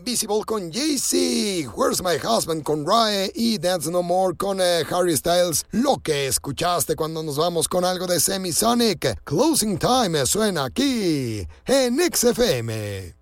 Invisible con Jay-Z, Where's My Husband con Rae y Dance No More con Harry Styles. Lo que escuchaste cuando nos vamos con algo de Semisonic. Closing Time suena aquí en XFM.